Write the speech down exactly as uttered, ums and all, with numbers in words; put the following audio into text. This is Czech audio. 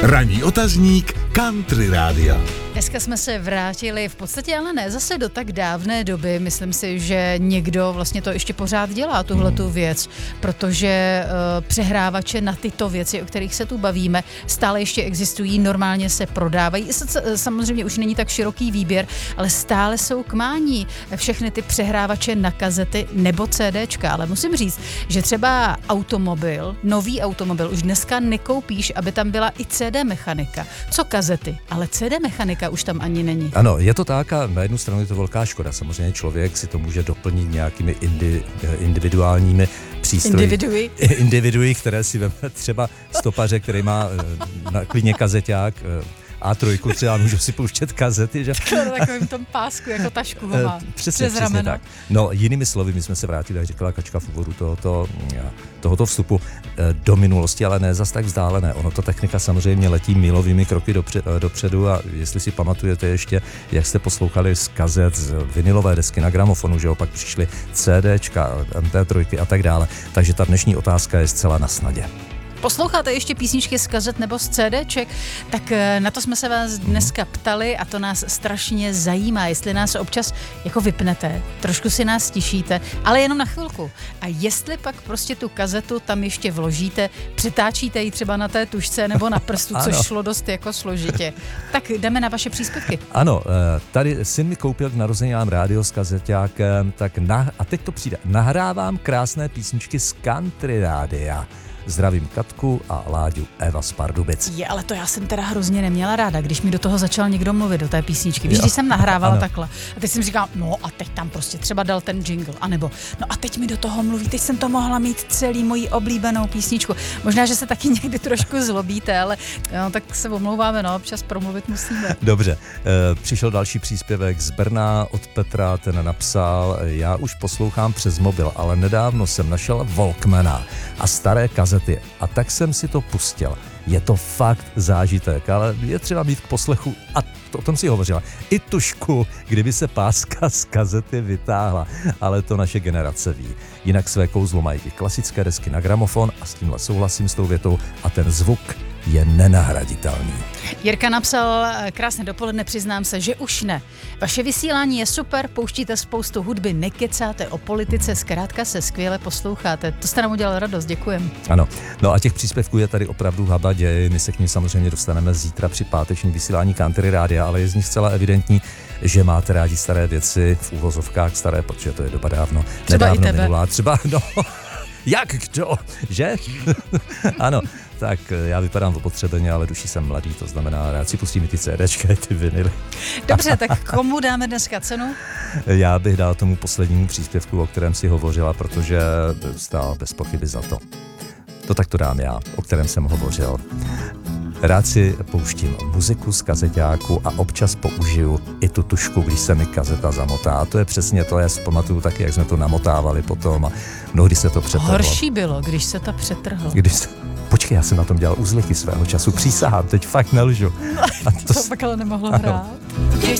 Ranní otazník Country Rádia. Dneska jsme se vrátili v podstatě, ale ne zase do tak dávné doby. Myslím si, že někdo vlastně to ještě pořád dělá, tuhletu hmm. věc, protože uh, přehrávače na tyto věci, o kterých se tu bavíme, stále ještě existují, normálně se prodávají. Samozřejmě už není tak široký výběr, ale stále jsou k mání všechny ty přehrávače na kazety nebo CDčka. Ale musím říct, že třeba automobil, nový automobil, už dneska nekoupíš, aby tam byla i C D mechanika. Co kazety, ale C D mechanika už tam ani není. Ano, je to tak a na jednu stranu je to velká škoda. Samozřejmě člověk si to může doplnit nějakými indi, individuálními přístroji. Individuji. Individuji, které si veme třeba stopaře, který má na klidně kazeťák, á tři, třeba můžu si pouštět kazety, že? Na takovým tom pásku, jako tašku ho má. Přesně, přesně tak. No, jinými slovy, my jsme se vrátili, jak říkala Kačka v úvodu tohoto, tohoto vstupu do minulosti, ale ne zas tak vzdálené. Ono to technika samozřejmě letí milovými kroky dopře, dopředu a jestli si pamatujete ještě, jak jste poslouchali z kazet, z vinylové desky na gramofonu, že opak přišly CDčka, em pé tři a tak dále. Takže ta dnešní otázka je zcela na snadě. Posloucháte ještě písničky z kazet nebo z CDček? Tak na to jsme se vás dneska ptali a to nás strašně zajímá, jestli nás občas jako vypnete, trošku si nás tišíte, ale jenom na chvilku. A jestli pak prostě tu kazetu tam ještě vložíte, přetáčíte ji třeba na té tužce nebo na prstu, což šlo dost jako složitě. Tak jdeme na vaše příspěvky. Ano, tady syn mi koupil k narozeninám rádio s kazeťákem, tak na, a teď to přijde. Nahrávám krásné písničky z Country Rádia. Zdravím Katku a Láďu, Eva z Pardubic. Je, ale to já jsem teda hrozně neměla ráda, když mi do toho začal někdo mluvit, do té písničky. Víš, když jsem nahrávala ano. takhle. A teď jsem říkala, no a teď tam prostě třeba dal ten jingle, anebo no a teď mi do toho mluví, teď jsem to mohla mít celý moji oblíbenou písničku. Možná, že se taky někdy trošku zlobíte, ale no, tak se omlouváme, no, občas promluvit musíme. Dobře, e, přišel další příspěvek z Brna od Petra, ten napsal, já už poslouchám přes mobil, ale nedávno jsem našel Walkmana a staré kazety. A tak jsem si to pustil. Je to fakt zážitek, ale je třeba mít k poslechu, a to, o tom si hovořila, i tušku, kdyby se páska z kazety vytáhla. Ale to naše generace ví. Jinak své kouzlo mají i klasické desky na gramofon a s tímhle souhlasím s tou větou a ten zvuk je nenahraditelný. Jirka napsal, krásné dopoledne, přiznám se, že už ne. Vaše vysílání je super, pouštíte spoustu hudby, nekecáte o politice, zkrátka se skvěle posloucháte. To jste nám udělal radost, děkujem. Ano, no a těch příspěvků je tady opravdu habaděj, my se k ním samozřejmě dostaneme zítra při pátečním vysílání Country Rádia, ale je z nich zcela evidentní, že máte rádi staré věci, v úvozovkách staré, protože to je doba dávno, třeba nedávno i tebe. minulá, třeba, no, jak kdo, že? Ano. Tak já vypadám opotřebeně, ale duší jsem mladý, to znamená, rád si pustím i ty CDčka, ty vinily. Dobře, tak komu dáme dneska cenu? Já bych dal tomu poslednímu příspěvku, o kterém si hovořila, protože stál bez pochyby za to. To tak to dám já, o kterém jsem hovořil. Rád si pouštím muziku z kazeťáku a občas použiju i tu tušku, když se mi kazeta zamotá. A to je přesně to, já si pamatuju taky, jak jsme to namotávali potom a mnohdy se to přetrhlo. Horší bylo, když se to přetrhlo. Když se... Počkej, já jsem na tom dělal uzliky svého času, přísahám, teď fakt nelžu. A to, to pak ale nemohlo hrát.